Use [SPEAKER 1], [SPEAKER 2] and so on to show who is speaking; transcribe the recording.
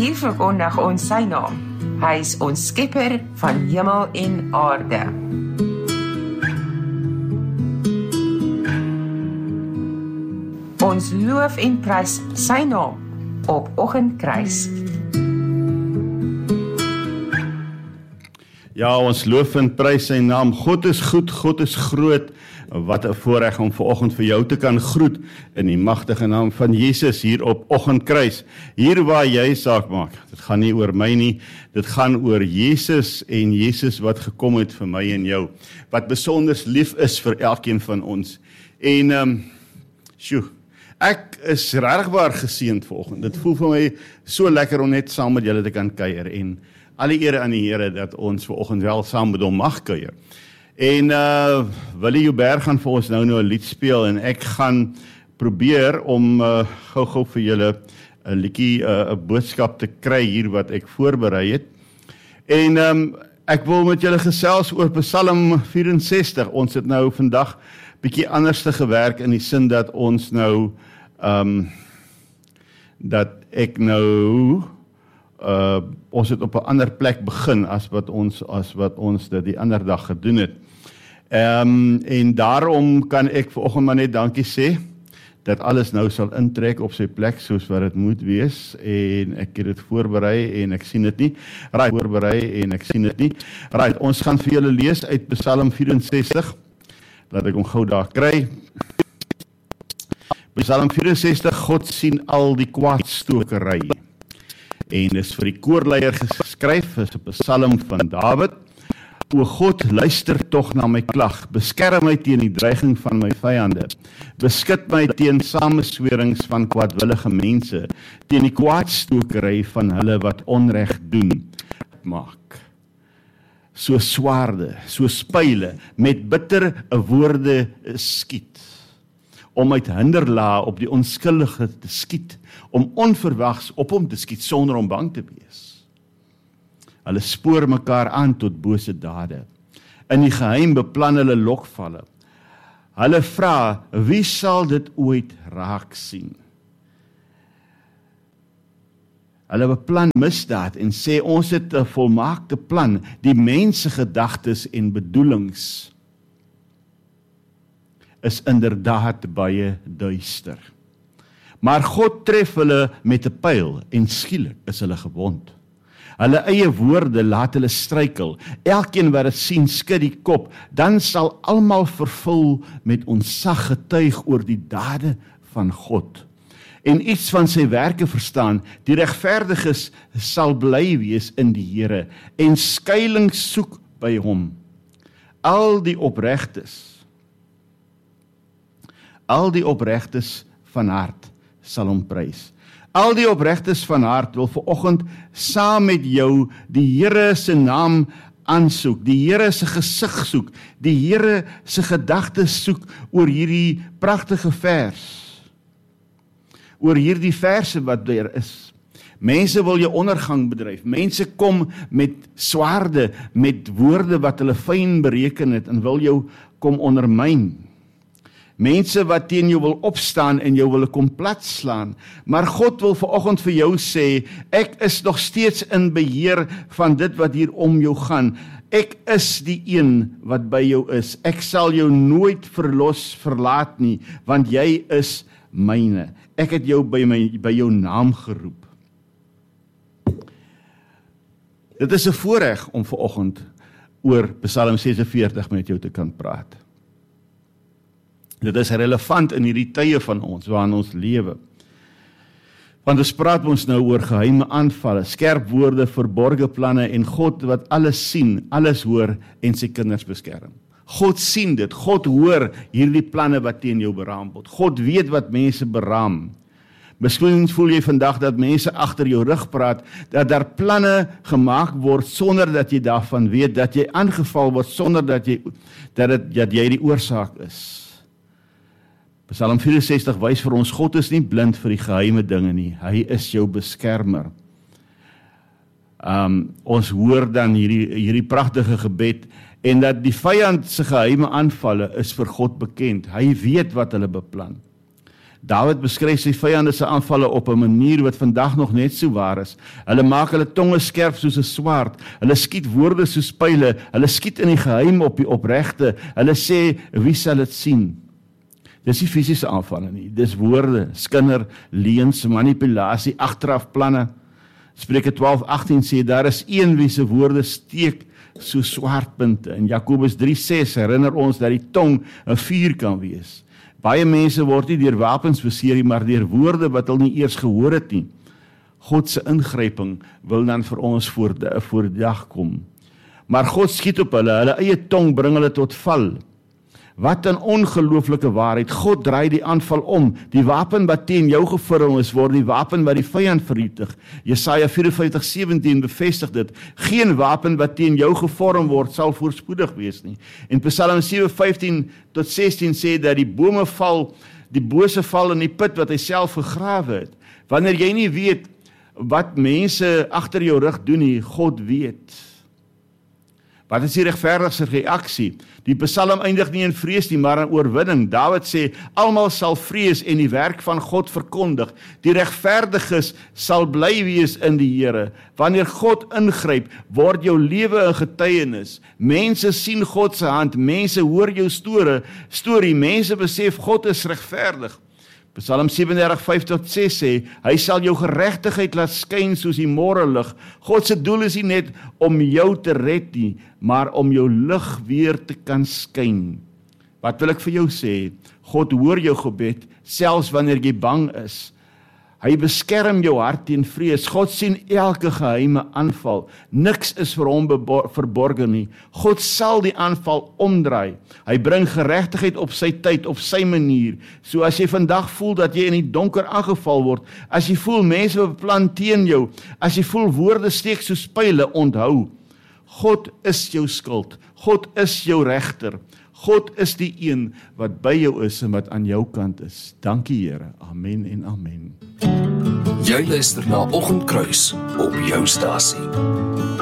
[SPEAKER 1] Hier verkondig ons sy naam. Hy is ons skepper van hemel en aarde. Ons loof en prys sy naam op Oggendkruis.
[SPEAKER 2] Ja, ons loof en prys sy naam. God is goed, God is groot. Wat 'n voorreg om vanoggend vir jou te kan groet in die magtige naam van Jesus hier op Oggendkruis. Hier waar jy saak maak. Dit gaan nie oor my nie, dit gaan oor Jesus en Jesus wat gekom het vir my en jou. Wat besonder lief is vir elkeen van ons. En ek is regtig geseënd vanoggend. Dit voel vir my so lekker om net saam met julle te kan kuier en alle ere aan die Here dat ons vanoggend wel saam met hom mag kuier. En Willie Joubert gaan vir ons nou 'n lied speel en ek gaan probeer om gou vir julle 'n liedjie, 'n boodskap te kry hier wat ek voorberei het. En ek wil met julle gesels oor Psalm 64. Ons het nou vandag bietjie anders te gewerk in die sin dat ons nou ons het op 'n ander plek begin as wat ons dit die ander dag gedoen het. En daarom kan ek vanoggend maar net dankie sê dat alles nou sal intrek op sy plek soos wat dit moet wees en ek het dit voorberei en ek sien dit nie. Right, ons gaan vir julle lees uit Psalm 64. Laat ek hom gou daar kry. Psalm 64, God sien al die kwaadstokery. En is vir die koorleier geskryf, is 'n psalm van Dawid. O God, luister tog na my klag, beskerm my teen die dreiging van my vyande, beskud my teen sameswerings van kwaadwillige mense, teen die kwaadstokery van hulle wat onreg doen. Maak so swaarde, so spyle, met bitter woorde skiet, om uit hinderlae op die onskuldige te skiet, om onverwags op hom te skiet sonder om bang te wees. Hulle spoor mekaar aan tot bose dade. In die geheim beplan hulle lokvalle. Hulle vra, wie sal dit ooit raak sien? Hulle beplan misdaad en sê ons het 'n volmaakte plan, die mense gedagtes en bedoelings is inderdaad baie duister. Maar God tref hulle met 'n pyl en skielik is hulle gewond. Hulle eie woorde laat hulle struikel. Elkeen wat dit sien skud die kop. Dan sal almal vervul met ontzag getuig oor die dade van God. En iets van sy werke verstaan, die regverdiges sal bly wees in die Here en skuiling soek by hom. Al die opregtes van hart sal hom prys. Al die opregtes van hart wil vanoggend saam met jou die Here se naam aansoek, die Here se gesig soek, die Here se gedagtes soek oor hierdie pragtige vers. Oor hierdie verse wat daar is. Mense wil jou ondergang bedryf. Mense kom met swaarde, met woorde wat hulle fyn bereken het en wil jou kom ondermyn. Mense wat teen jou wil opstaan en jou wil kom platslaan. Maar God wil vanoggend vir jou sê, ek is nog steeds in beheer van dit wat hier om jou gaan. Ek is die een wat by jou is. Ek sal jou nooit verlaat nie, want jy is myne. Ek het jou by jou naam geroep. Dit is 'n voorreg om vanoggend oor Psalm 46 met jou te kan praat. Dit is relevant in hierdie tye van ons, waarin ons lewe. Want ons praat ons nou oor geheime aanvalle, skerp woorde, verborgde planne en God wat alles sien, alles hoor en sy kinders beskerm. God sien dit, God hoor hierdie planne wat teen jou beraam word. God weet wat mense beraam. Miskien voel jy vandag dat mense agter jou rug praat, dat daar planne gemaak word sonder dat jy daarvan weet, dat jy aangeval word sonder dat jy die oorsaak is. Psalm 64 wys vir ons, God is nie blind vir die geheime dinge nie, hy is jou beskermer. Ons hoor dan hierdie pragtige gebed, en dat die vyand se geheime aanvalle is vir God bekend, hy weet wat hulle beplan. Dawid beskryf sy vyande se aanvalle op 'n manier wat vandag nog net so waar is. Hulle maak hulle tonge skerp soos 'n swaard, hulle skiet woorde soos pyle, hulle skiet in die geheim op die opregte, hulle sê, wie sal dit sien? Dis nie fisiese aanvalle nie, dis woorde, skinder, leuns, manipulasie, agterafplanne. Spreuke 12:18 sê, daar is een wie se woorde steek so swaardpunte. En Jakobus 3:6 herinner ons dat die tong 'n vuur kan wees. Baie mense word nie deur wapens beseer nie, maar deur woorde wat hulle nie eers gehoor het nie. God se ingryping wil dan vir ons voor die dag kom. Maar God skiet op hulle eie tong bring hulle tot val. Wat 'n ongelooflike waarheid. God draai die aanval om. Die wapen wat teen jou gevorm is, word die wapen wat die vyand vernietig. Jesaja 54:17 bevestig dit. Geen wapen wat teen jou gevorm word, sal voorspoedig wees nie. En Psalm 7:15-16 sê dat die bome val, die bose val in die put wat hy self gegrawe het. Wanneer jy nie weet wat mense agter jou rug doen nie, God weet. Wat is die regverdigste reaksie? Die Psalm eindig nie in vrees nie, maar in oorwinning. Dawid sê, almal sal vrees en die werk van God verkondig. Die regverdiges sal bly wees in die Here. Wanneer God ingryp, word jou lewe 'n getuienis. Mense sien God se hand, mense hoor jou storie, mense besef God is regverdig. Psalm 37:5-6 sê, hy sal jou geregtigheid laat skyn soos die môrelig. God se doel is nie net om jou te red nie, maar om jou lig weer te kan skyn. Wat wil ek vir jou sê? God hoor jou gebed, selfs wanneer jy bang is. Hy beskerm jou hart teen vrees. God sien elke geheime aanval. Niks is vir hom verborgen nie. God sal die aanval omdraai. Hy bring geregtigheid op sy tyd, op sy manier. So as jy vandag voel dat jy in die donker aangeval word, as jy voel mense beplan teen jou, as jy voel woorde steek soos pyle, onthou, God is jou skild. God is jou regter. God is die een wat by jou is en wat aan jou kant is. Dankie Here. Amen en amen.
[SPEAKER 3] Jy luister na Oggendkruis op jou stasie.